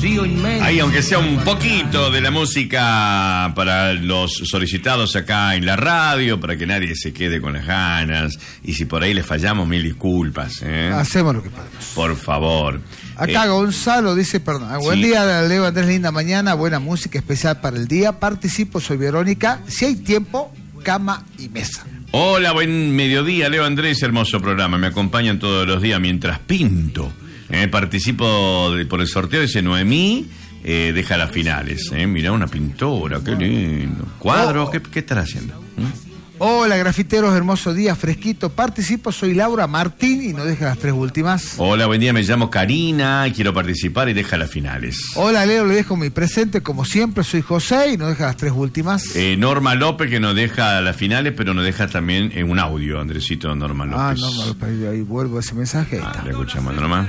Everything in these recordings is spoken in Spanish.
vacío inmenso. Ahí, aunque sea un poquito de la música para los solicitados acá en la radio, para que nadie se quede con las ganas. Y si por ahí les fallamos, mil disculpas. Hacemos lo que podemos. Por favor. Acá Gonzalo dice, perdón, buen día, Leo Andrés, linda mañana, buena música especial para el día. Participo, soy Verónica. Si hay tiempo, cama y mesa. Hola, buen mediodía, Leo Andrés, hermoso programa. Me acompañan todos los días mientras pinto. Participo por el sorteo, dice Noemí, deja las finales. Mirá, una pintora, qué lindo. Cuadros, ¿qué estará haciendo? Hola, grafiteros, hermoso día, fresquito. Participo, soy Laura Martín y no deja las 3 últimas. Hola, buen día, me llamo Karina, quiero participar y deja las finales. Hola, Leo, le dejo mi presente como siempre, soy José y no deja las 3 últimas. Norma López, que nos deja las finales, pero nos deja también un audio, Andresito, Norma López. Norma López, ahí vuelvo a ese mensaje. Le escuchamos, Norma.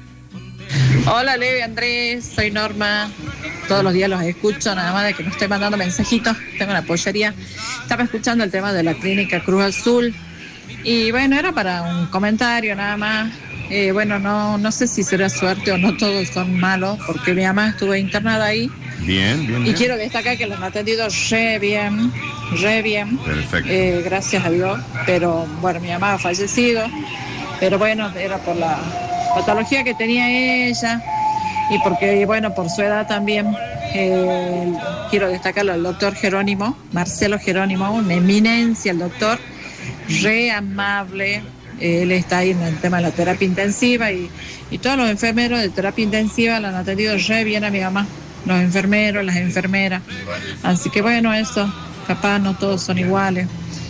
Hola, Leo y Andrés, soy Norma. Todos los días los escucho, nada más de que no estoy mandando mensajitos. Tengo una pollería. Estaba escuchando el tema de la clínica Cruz Azul. Y bueno, era para un comentario nada más. Bueno, no sé si será suerte o no, todos son malos, porque mi mamá estuvo internada ahí. Bien. Y quiero destacar que la han atendido re bien. Perfecto. Gracias a Dios. Pero bueno, mi mamá ha fallecido. Pero bueno, era por la patología que tenía ella y porque, bueno, por su edad también. Quiero destacarlo al doctor Jerónimo, Marcelo Jerónimo, una eminencia el doctor, re amable. Él está ahí en el tema de la terapia intensiva y todos los enfermeros de terapia intensiva la han atendido re bien a mi mamá, los enfermeros, las enfermeras. Así que bueno, eso, capaz no todos son iguales.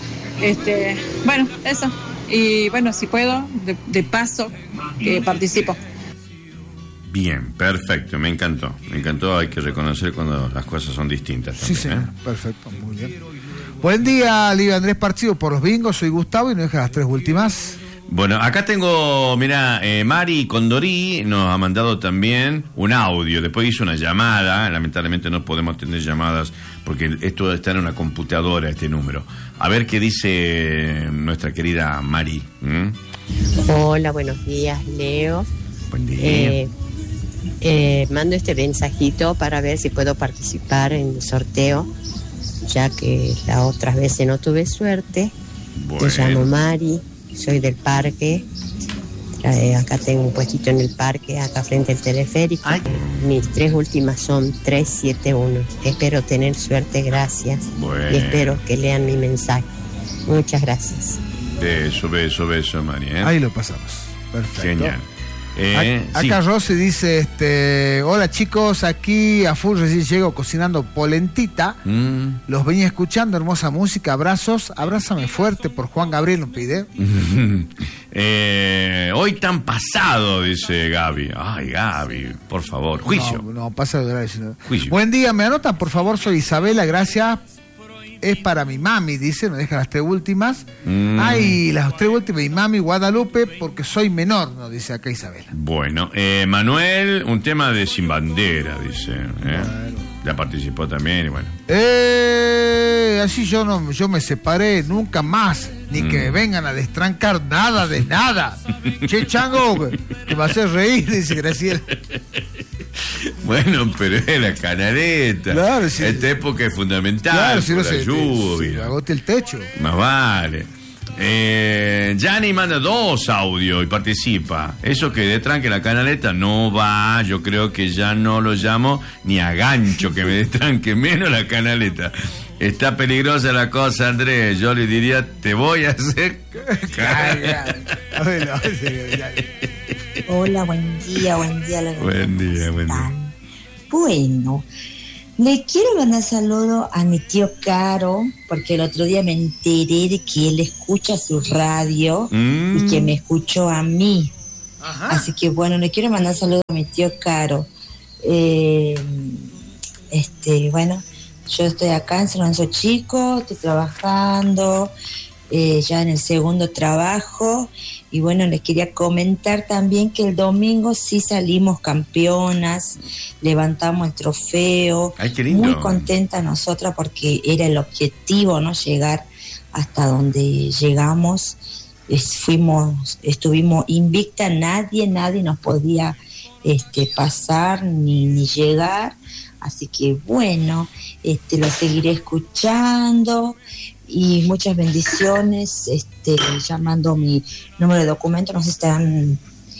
Bueno, eso. Y bueno, si puedo, de paso, participo. Bien, perfecto, me encantó, hay que reconocer cuando las cosas son distintas también. Sí, señor. Perfecto, muy bien. Buen día, Liga Andrés, partido por los bingos, soy Gustavo y no deja las 3 últimas. Bueno, acá tengo, mira, Mari Condorí nos ha mandado también un audio, después hizo una llamada, lamentablemente no podemos tener llamadas porque esto está en una computadora, este número. A ver qué dice nuestra querida Mari. Hola, buenos días, Leo. Buen día. Mando este mensajito para ver si puedo participar en el sorteo, ya que las otras veces no tuve suerte. Bueno. Me llamo Mari, soy del parque. Acá tengo un puestito en el parque, acá frente al teleférico. Ay. Mis 3 últimas son 371. Espero tener suerte, gracias. Bueno. Y espero que lean mi mensaje. Muchas gracias. Beso, Mari. Ahí lo pasamos. Perfecto. Genial. Acá Rosy dice, hola chicos, aquí a full recién llego cocinando polentita. Los venía escuchando, hermosa música, abrazos, abrázame fuerte por Juan Gabriel, nos pide. Hoy tan pasado, dice Gaby. Ay, Gaby, por favor, juicio. No, pasa de horario. Juicio. Buen día, me anotan, por favor, soy Isabela, gracias. Es para mi mami, dice, nos deja las 3 últimas. Ay, las 3 últimas, y mami Guadalupe, porque soy menor, nos dice acá Isabela. Bueno, Manuel, un tema de Sin Bandera, dice. Ya participó también y bueno. Así yo me separé, nunca más, ni que me vengan a destrancar nada de nada. Che, chango, que me hace reír, dice Graciela. Bueno, pero es la canaleta. Claro, sí. Esta época es fundamental. Claro, si no la lluvia. Se agote el techo. Más vale. Gianni manda 2 audios y participa. Eso que detranque la canaleta no va. Yo creo que ya no lo llamo ni a gancho que me detranque, menos la canaleta. Está peligrosa la cosa, Andrés. Yo le diría, te voy a hacer Hola, buen día. Buen día. Bueno, le quiero mandar saludo a mi tío Caro, porque el otro día me enteré de que él escucha su radio y que me escuchó a mí. Ajá. Así que bueno, le quiero mandar saludo a mi tío Caro. Bueno, yo estoy acá en San Lorenzo Chico, estoy trabajando ya en el segundo trabajo. Y bueno, les quería comentar también que el domingo sí salimos campeonas, levantamos el trofeo. Ay, qué lindo. Muy contenta nosotras porque era el objetivo, ¿no? Llegar hasta donde llegamos. Estuvimos invictas, nadie nos podía pasar ni llegar. Así que bueno, lo seguiré escuchando y muchas bendiciones. Llamando mi número de documento, no sé si están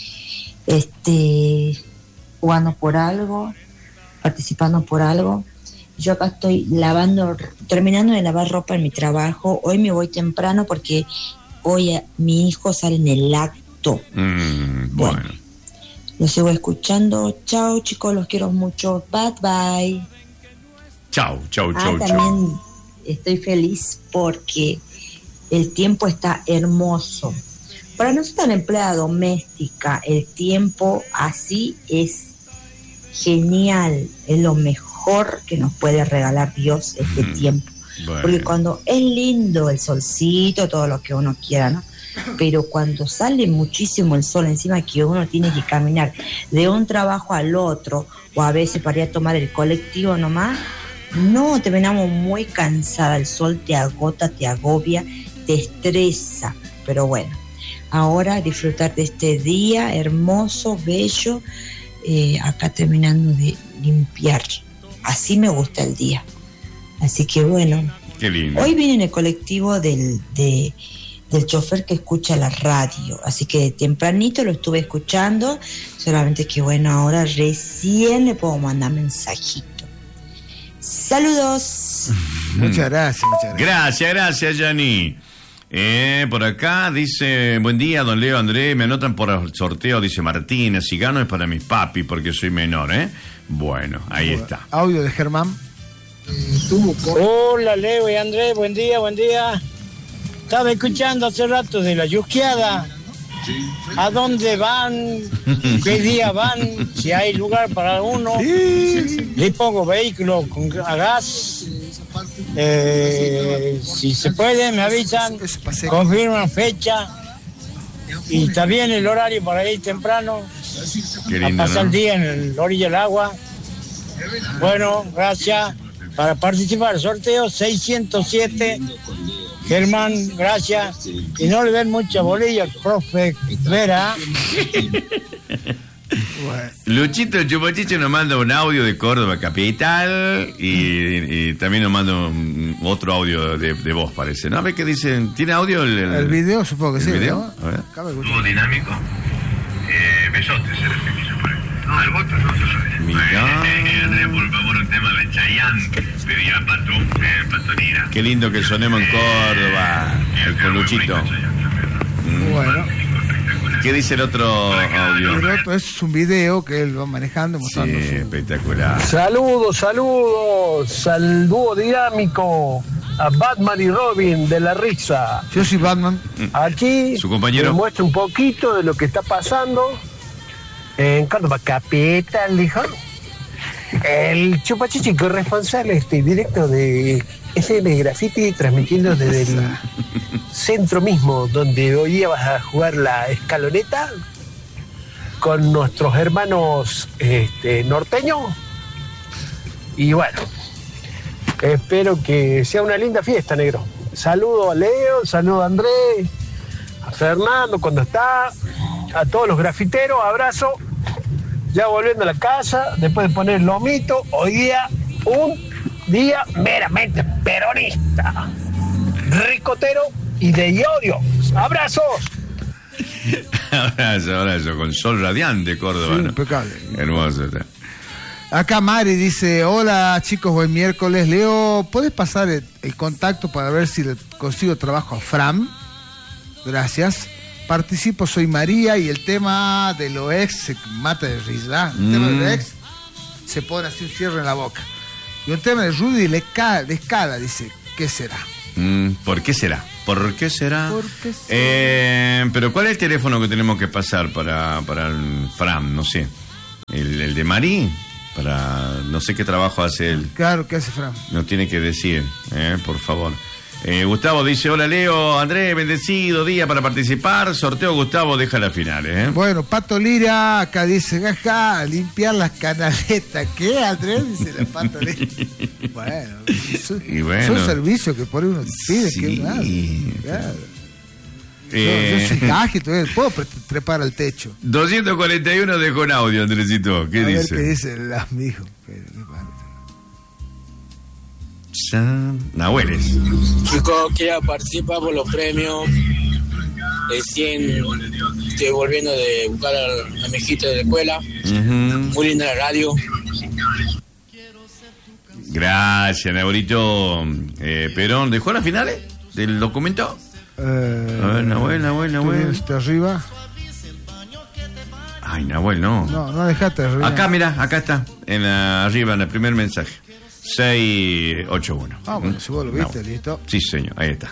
jugando por algo, participando por algo. Yo acá estoy terminando de lavar ropa en mi trabajo. Hoy me voy temprano porque hoy mi hijo sale en el acto. Bueno. Lo sigo escuchando. Chao, chicos, los quiero mucho. Bye, bye. Chao. También estoy feliz porque el tiempo está hermoso. Para nosotros, la empleada doméstica, el tiempo así es genial. Es lo mejor que nos puede regalar Dios, este tiempo. Bueno. Porque cuando es lindo el solcito, todo lo que uno quiera, ¿no? Pero cuando sale muchísimo el sol encima, que uno tiene que caminar de un trabajo al otro, o a veces para ir a tomar el colectivo nomás, no, terminamos muy cansada. El sol te agota, te agobia, te estresa. Pero bueno, ahora disfrutar de este día hermoso, bello, acá terminando de limpiar. Así me gusta el día. Así que bueno, qué lindo. Hoy vine en el colectivo del chofer que escucha la radio, así que tempranito lo estuve escuchando, solamente que bueno, ahora recién le puedo mandar mensajito. Saludos. Muchas gracias. Gracias, Yani. Por acá dice, buen día, don Leo, André, me anotan por el sorteo, dice Martínez, si gano es para mis papi porque soy menor, Bueno, ahí está. Audio de Germán. Hola, Leo y André, buen día. Estaba escuchando hace rato de la yusqueada. ¿A dónde van? ¿Qué día van? Si hay lugar para uno. Le pongo vehículo a gas. Si se puede, me avisan. Confirman fecha. Y está bien el horario para ir temprano. Qué lindo, a pasar el ¿no? día en la orilla del agua. Bueno, gracias. Para participar del sorteo 607. Germán, gracias. Y no le den mucha bolilla al profe Vera. Luchito el Chupachicho nos manda un audio de Córdoba capital y también nos manda otro audio de voz, parece, ¿no? A ver qué dicen. ¿Tiene audio el video? Supongo que sí. ¿El video? ¿No? A ver. Dúo dinámico. Besotes se refiere por ahí. No, el voto no, yo soy. Mirá. Por favor, un tema de Chayanne. Pedía Pato Nira. Qué lindo que sonemos en Córdoba, el Coluchito. Bueno. ¿Qué dice el otro audio? El otro es un video que él va manejando, mostrando Sí, espectacular. Saludos al dúo dinámico, a Batman y Robin de la risa. Yo soy Batman. Aquí su compañero me muestra un poquito de lo que está pasando en Córdoba capital, dijo. El Chupachichi corresponsal directo de FM Graffiti, transmitiendo desde el centro mismo, donde hoy día vas a jugar la escaloneta con nuestros hermanos norteños. Y bueno, espero que sea una linda fiesta, negro. Saludo a Leo, saludo a Andrés, a Fernando cuando está, a todos los grafiteros, abrazo. Ya volviendo a la casa, después de poner el lomito, hoy día un día meramente peronista, ricotero y de iodio. ¡Abrazos! Abrazo, con sol radiante, Córdoba. Sí, ¿no? impecable. Hermoso está. Acá Mari dice, hola chicos, buen miércoles. Leo, ¿puedes pasar el contacto para ver si le consigo trabajo a Fran? Gracias. Participo, soy María, y el tema de lo ex se mata de risa. El tema de lo ex se pone así un cierre en la boca. Y un tema de Rudy de Escala dice, ¿qué será? ¿Por qué será? ¿Por qué será? ¿Por qué será? Pero ¿cuál es el teléfono que tenemos que pasar para el Fran? No sé. ¿El de Marí? Para no sé qué trabajo hace él. Claro, ¿qué hace Fran? Nos tiene que decir, por favor. Gustavo dice, hola Leo, Andrés, bendecido día para participar, sorteo Gustavo, deja las finales. Bueno, Pato Lira acá dice, jaja, limpiar las canaletas. ¿Qué, Andrés? Dice la Pato Lira. Bueno, es un servicio que por ahí uno pide, sí. que es nada. Claro. Yo soy ágil, todavía puedo trepar al techo. 241 dejó un audio, Andresito. ¿Qué dice? ¿Qué dice el amigo? Nahueles. Chicos, quiero participar por los premios. Recién estoy volviendo de buscar a mi hijita de la escuela. Muy linda la radio. Gracias, Nahuelito. Perón, ¿dejó las finales del documento? A ver, Nahuel. ¿Está arriba? Ay, Nahuel, no. No dejaste arriba. Acá, mira, acá está. Arriba, en el primer mensaje. 681. Bueno, si vos lo viste, listo. Sí, señor, ahí está.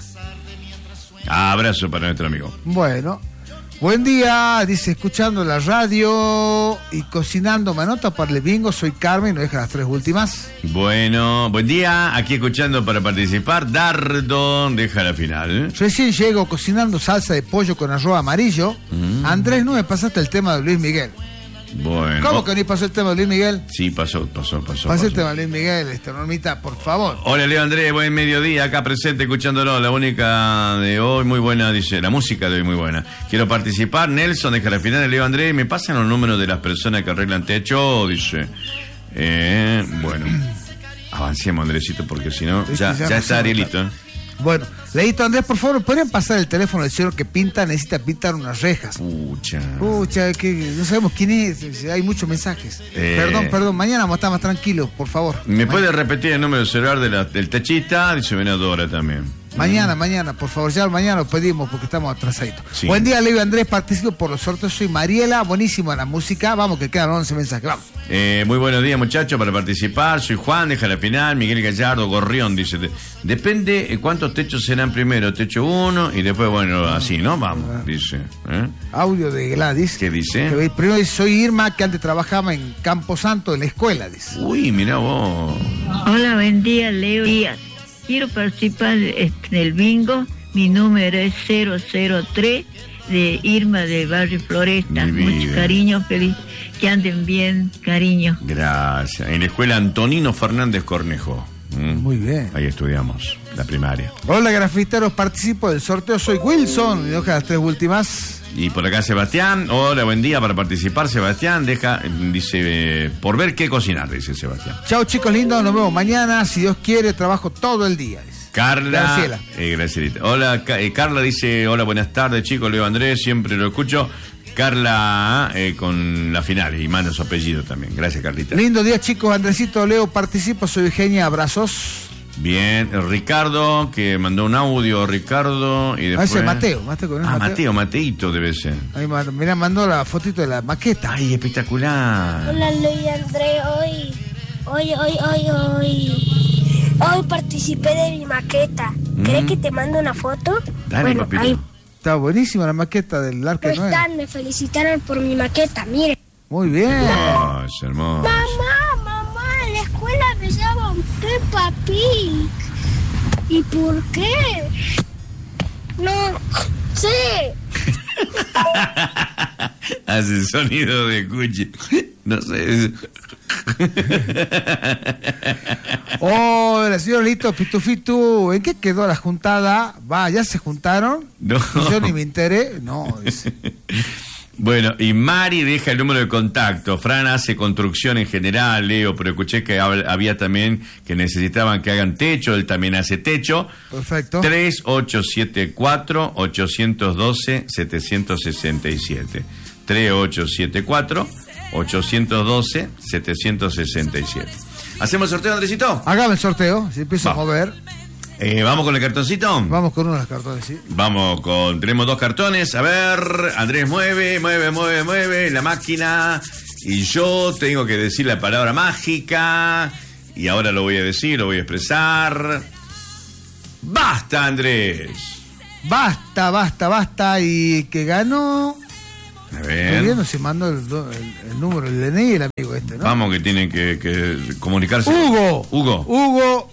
Abrazo para nuestro amigo. Bueno, buen día, dice, escuchando la radio y cocinando. ¿Me anota para el bingo? Soy Carmen, no deja las 3 últimas. Bueno, buen día, aquí escuchando para participar. Dardo, deja la final. Recién llego cocinando salsa de pollo con arroz amarillo. Andrés, no me pasaste el tema de Luis Miguel. Bueno. ¿Cómo que ni pasó el tema de Luis Miguel? Sí, pasó. Pasé el tema de Luis Miguel, Normita, por favor. Hola, Leo Andrés, buen mediodía, acá presente, escuchándolo. La única de hoy, muy buena, dice, la música de hoy muy buena. Quiero participar, Nelson, deja la final de Leo Andrés. ¿Me pasan los números de las personas que arreglan techo? Dice. Bueno, avancemos, Andresito, porque si no, ya está Arielito. Bueno, Leito, Andrés, por favor, ¿podrían pasar el teléfono del señor que necesita pintar unas rejas? Pucha, que no sabemos quién es, hay muchos mensajes. Perdón, mañana vamos a estar más tranquilos, por favor. ¿Me puede repetir el número de celular del techista? Dice Venadora también. Mañana, por favor, ya mañana lo pedimos porque estamos atrasaditos. Sí. Buen día, Leo Andrés, participo por los sorteos, soy Mariela, buenísimo la música, vamos que quedan 11 mensajes, vamos. Muy buenos días, muchachos, para participar, soy Juan, deja la final, Miguel Gallardo, Gorrión, dice, depende cuántos techos serán primero, techo 1 y después, bueno, así, ¿no? Vamos, dice. Audio de Gladys. ¿Qué dice? Que primero dice, soy Irma, que antes trabajaba en Campo Santo, en la escuela, dice. Uy, mira vos. Hola, buen día, Leo Díaz. Quiero participar en el bingo. Mi número es 003 de Irma de Barrio Floresta. Mucho cariño, feliz. Que anden bien, cariño. Gracias. En la escuela Antonino Fernández Cornejo. Muy bien. Ahí estudiamos la primaria. Hola, grafiteros, participo del sorteo. Soy Wilson. Y deja las 3 últimas. Y por acá Sebastián. Hola, buen día para participar, Sebastián. Dice, por ver qué cocinar, dice Sebastián. Chao, chicos lindos. Nos vemos mañana. Si Dios quiere, trabajo todo el día. Dice. Carla. Graciela. Gracielita. Hola, Carla dice, hola, buenas tardes, chicos. Leo Andrés, siempre lo escucho. Carla con la final y manda su apellido también. Gracias, Carlita. Lindo día, chicos. Andresito, Leo, participo. Soy Eugenia. Abrazos. Bien, Ricardo, que mandó un audio, Ricardo, y después... ese Mateo. Mateito debe ser. Ahí, mirá, mandó la fotito de la maqueta. Ay, espectacular. Hola, Luis Andrés, hoy participé de mi maqueta. ¿Crees que te mando una foto? Dale, bueno, papito. Ahí. Está buenísima la maqueta del Arca 9. Me felicitaron por mi maqueta, mire. Muy bien. Oh, es hermoso. Mamá, en la escuela me llaman Peppa Pig. ¿Y por qué? No sé. Hace sonido de cuchi. No sé. Hola, señor Lito, Fitu. ¿En qué quedó la juntada? ¿Ya se juntaron? No. Yo ni me enteré. No, dice. Bueno, y Mari deja el número de contacto. Fran hace construcción en general, Leo, pero escuché que había también que necesitaban que hagan techo, él también hace techo. Perfecto. 3874-812-767. 3874-812-767. ¿Hacemos sorteo, Andresito? Hágame el sorteo, si empiezo a mover. ¿Vamos con el cartoncito? Vamos con uno de los cartones, sí. Tenemos 2 cartones. A ver, Andrés mueve la máquina. Y yo tengo que decir la palabra mágica. Y ahora lo voy a decir, lo voy a expresar. ¡Basta, Andrés! Basta. Y que ganó... A ver. Estoy viendo si mandó el número, el DNI, el amigo este, ¿no? Vamos, que tienen que comunicarse. Hugo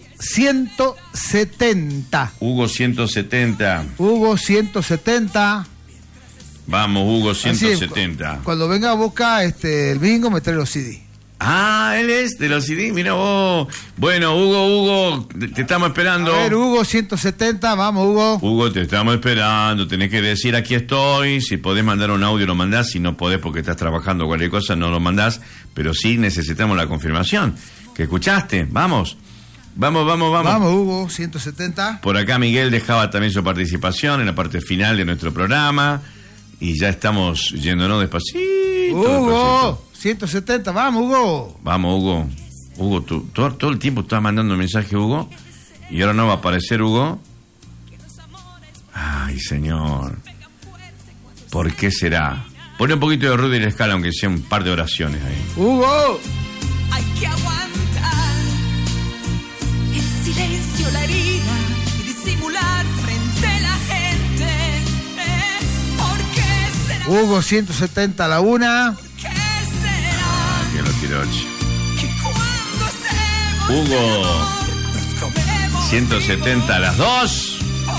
170. Hugo 170. Vamos, Hugo 170. Cuando venga a buscar el bingo, me trae los CD. Ah, él es de los CD, mira vos. Bueno, Hugo, te estamos esperando. A ver, Hugo, 170, vamos, Hugo. Hugo, te estamos esperando, tenés que decir aquí estoy, si podés mandar un audio lo mandás, si no podés porque estás trabajando cualquier cosa no lo mandás, pero sí necesitamos la confirmación, que escuchaste, vamos. Vamos. Vamos, Hugo, 170. Por acá Miguel dejaba también su participación en la parte final de nuestro programa y ya estamos yéndonos despacito. Hugo, 170, vamos, Hugo. Vamos, Hugo. Hugo, tú todo el tiempo estás mandando mensaje, Hugo, y ahora no va a aparecer, Hugo. Ay, señor. ¿Por qué será? Ponle un poquito de ruido y la escala, aunque sea un par de oraciones ahí. Hugo. Hay que aguantar en silencio la herida y disimular frente a la gente. ¿Por qué será? Hugo, 170 a la 1. Que lo tiró. Hugo, 170 a las 2.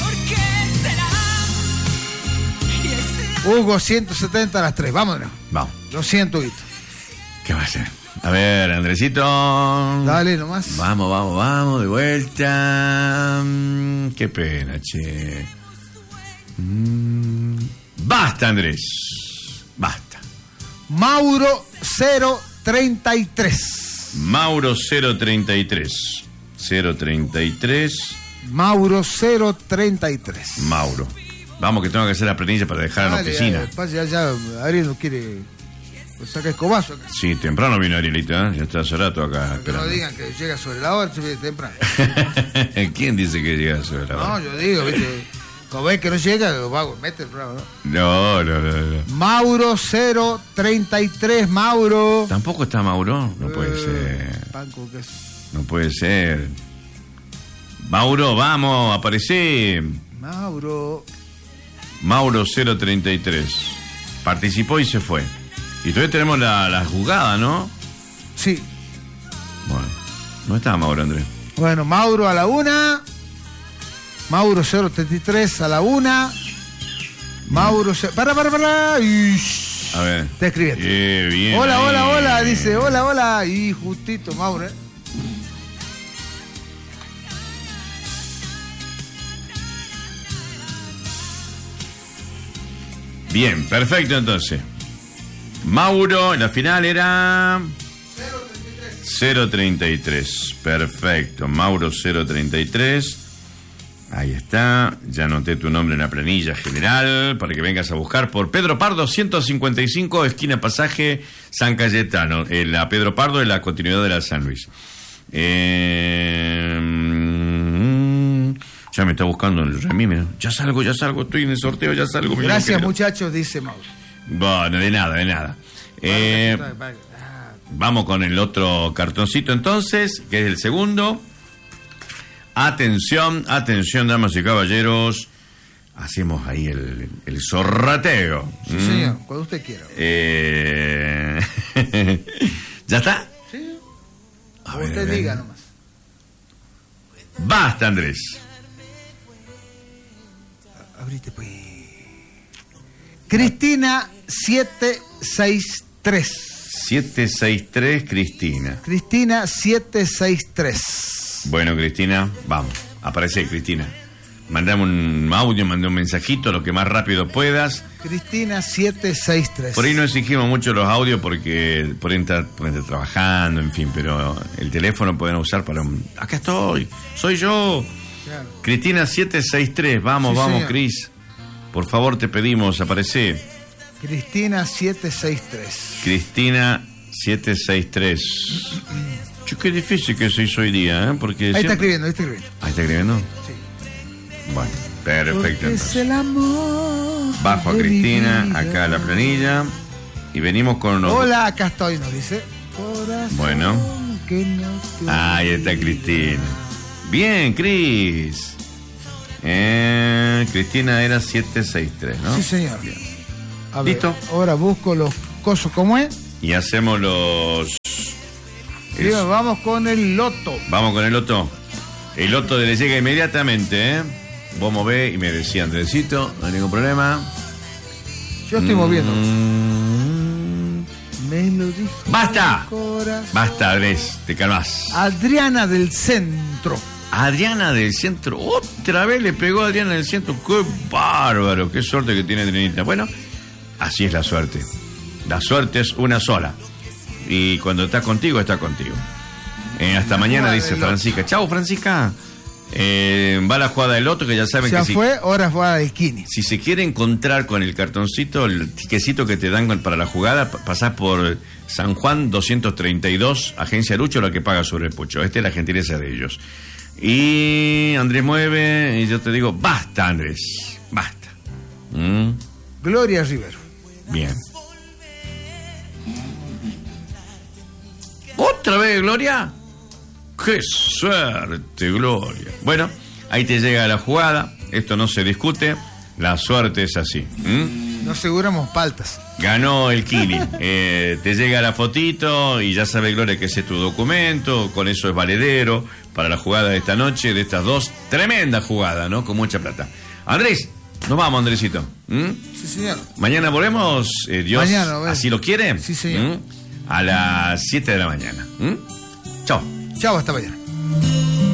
Hugo, 170 a las 3. Vámonos. Vamos. Lo siento, Guito. ¿Qué va a hacer? A ver, Andresito. Dale nomás. Vamos, de vuelta. Qué pena, che. Basta, Andrés. Basta. Mauro 033. Mauro 033. 033. Mauro 033. Mauro. Vamos, que tengo que hacer la planilla para dejar en la oficina. Ya, Ariel no quiere. Pues saca escobazo acá. Sí, temprano vino Arielita, ¿eh? Ya está hace rato acá esperando. No digan que llega sobre la hora, se viene temprano. ¿Quién dice que llega sobre la hora? No, yo digo, viste. Como ves que no llega, lo vago, mete el programa, ¿no? No. Mauro 033, Mauro. ¿Tampoco está Mauro? No puede ser. Panco, ¿qué es? No puede ser. Mauro, vamos, aparecí. Mauro 033. Participó y se fue. Y todavía tenemos la jugada, ¿no? Sí. Bueno, no está Mauro, Andrés. Bueno, Mauro a la 1. Mauro 033 a la 1. Mauro... Para. A ver. Está escribiendo. Bien. Hola, dice. Hola. Y justito, Mauro, Bien, perfecto entonces. Mauro, la final era 033. Perfecto, Mauro 033. Ahí está, ya anoté tu nombre en la planilla general para que vengas a buscar por Pedro Pardo 155, esquina Pasaje San Cayetano. La Pedro Pardo es la continuidad de la San Luis. Ya me está buscando el Ramírez. Ya salgo, estoy en el sorteo, ya salgo. Gracias, muchachos, dice Mauro. Bueno, de nada. Vamos con el otro cartoncito entonces, que es el segundo. Atención, damas y caballeros. Hacemos ahí el sorrateo. Sí, señor, cuando usted quiera. ¿Ya está? Sí. A ver, usted diga nomás. Basta, Andrés. Abrite, pues. Cristina 763. 763, Cristina. Cristina 763. Bueno, Cristina, vamos. Aparece, Cristina. Mandame un audio, mandame un mensajito, lo que más rápido puedas. Cristina 763. Por ahí no exigimos mucho los audios porque por ahí pueden estar trabajando, en fin, pero el teléfono pueden usar para acá estoy, soy yo. Claro. Cristina 763, vamos, señor. Cris. Por favor, te pedimos, aparece. Cristina 763. Cristina 763. Yo, qué difícil que soy hoy día, ¿eh? Porque ahí está escribiendo. ¿Ahí está escribiendo? Sí. Bueno, perfecto. Es el amor. Bajo a Cristina, acá a la planilla. Y venimos con los... Hola, acá estoy, nos dice. Corazón, bueno. Ahí está Cristina. Bien, Cris. Cristina era 763, ¿no? Sí, señor. Bien. ¿Listo? Ver, ahora busco los cosos, ¿cómo es? Y hacemos los... Vamos con el loto. El loto le llega inmediatamente, ¿eh? Vos movés y me decía, Andresito, no hay ningún problema. Yo estoy moviendo. Me lo dijo. ¡Basta! Basta, Andrés, te calmas. Adriana del Centro. Adriana del Centro, otra vez le pegó a Adriana del Centro. ¡Qué bárbaro! ¡Qué suerte que tiene Adrianita! Bueno, así es la suerte. La suerte es una sola. Y cuando está contigo, está contigo. Hasta mañana, dice Francisca. Chau, Francisca. Va la jugada del Loto, que ya saben que ya fue, ahora jugada del Kini. Si se quiere encontrar con el cartoncito, el tiquecito que te dan para la jugada, pasás por San Juan 232, Agencia Lucho, la que paga sobre el pucho. Esta es la gentileza de ellos. Y Andrés mueve, y yo te digo, basta, Andrés, basta. Gloria Rivero. Bien. ¿Otra vez, Gloria? ¡Qué suerte, Gloria! Bueno, ahí te llega la jugada. Esto no se discute. La suerte es así. No aseguramos paltas. Ganó el Kini. Te llega la fotito y ya sabe, Gloria, que ese es tu documento. Con eso es valedero para la jugada de esta noche, de estas dos. Tremenda jugada, ¿no? Con mucha plata. Andrés, nos vamos, Andresito. Sí, señor. Mañana volvemos. Dios mañana, así lo quiere. Sí, señor. A las 7 de la mañana. Chao. Chao, hasta mañana.